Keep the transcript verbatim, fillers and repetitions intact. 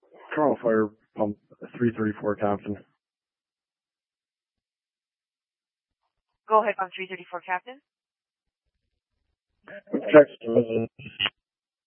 Toronto Fire Pump three thirty-four, Captain. Go ahead, Pump three thirty-four, Captain. Text